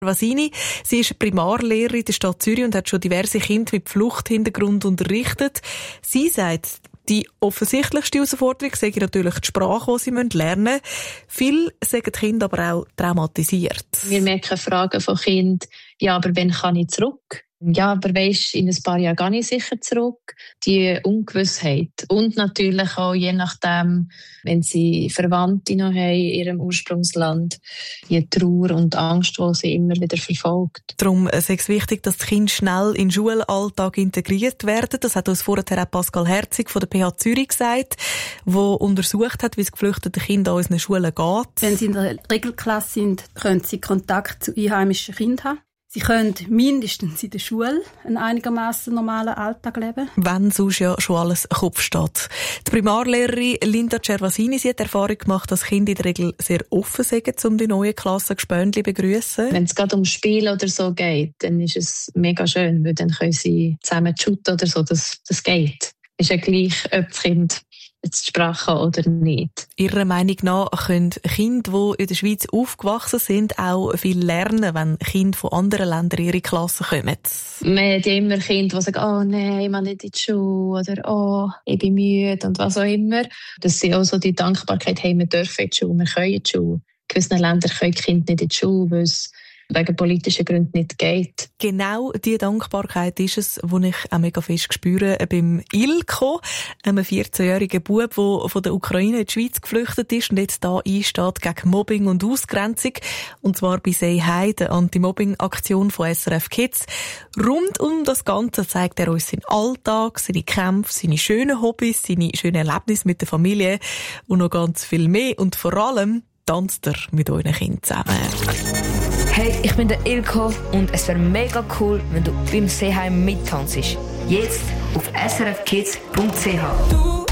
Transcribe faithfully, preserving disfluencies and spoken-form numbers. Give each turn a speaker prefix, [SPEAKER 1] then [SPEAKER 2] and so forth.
[SPEAKER 1] Vasini. Sie ist Primarlehrerin in der Stadt Zürich und hat schon diverse Kinder mit Fluchthintergrund unterrichtet. Sie sagt, die offensichtlichste Herausforderung sei natürlich die Sprache, die sie lernen müssen. Viele sagen die Kinder aber auch traumatisiert.
[SPEAKER 2] Wir merken Fragen von Kindern, ja, aber wann kann ich zurück? Ja, aber weisst, in ein paar Jahren gehe ich sicher zurück. Die Ungewissheit. Und natürlich auch, je nachdem, wenn sie Verwandte noch haben in ihrem Ursprungsland, die Trauer und Angst, die sie immer wieder verfolgt.
[SPEAKER 1] Darum ist es wichtig, dass die Kinder schnell in den Schulalltag integriert werden. Das hat uns vorher auch Pascal Herzig von der P H Zürich gesagt, der untersucht hat, wie es geflüchteten Kindern an unseren Schulen geht.
[SPEAKER 3] Wenn sie in der Regelklasse sind, können sie Kontakt zu einheimischen Kindern haben. Sie können mindestens in der Schule einen einigermaßen normalen Alltag leben.
[SPEAKER 1] Wenn sonst ja schon alles Kopf steht. Die Primarlehrerin Linda Cervasini, sie hat Erfahrung gemacht, dass Kinder in der Regel sehr offen sind, um die neuen Klassengespöntchen zu begrüssen.
[SPEAKER 2] Wenn es gerade um Spiel oder so geht, dann ist es mega schön, weil dann können sie zusammen shooten oder so. Das, das geht. Ist ja gleich, ob das Kind jetzt Sprache oder nicht.
[SPEAKER 1] Ihrer Meinung nach können Kinder, die in der Schweiz aufgewachsen sind, auch viel lernen, wenn Kinder von anderen Ländern in ihre Klasse kommen.
[SPEAKER 2] Man hat immer Kinder, die sagen, oh nein, ich will nicht in die Schule oder oh, ich bin müde und was auch immer. Das ist auch so die Dankbarkeit, hey, wir dürfen in die Schule, wir können in die Schule. In gewissen Ländern können die Kinder nicht in die Schule, weil es wegen politischen Gründen nicht geht.
[SPEAKER 1] Genau diese Dankbarkeit ist es, die ich auch mega fest spüre beim Ilko, einem vierzehnjährigen Bub, der von der Ukraine in die Schweiz geflüchtet ist und jetzt da einsteht gegen Mobbing und Ausgrenzung. Und zwar bei «Say Hi», der Anti-Mobbing-Aktion von S R F Kids. Rund um das Ganze zeigt er uns seinen Alltag, seine Kämpfe, seine schönen Hobbys, seine schönen Erlebnisse mit der Familie und noch ganz viel mehr. Und vor allem tanzt er mit euren Kindern zusammen.
[SPEAKER 4] Hey, ich bin der Ilko und es wäre mega cool, wenn du beim «Say Hi» mittanzt. Jetzt auf s r f kids punkt c h.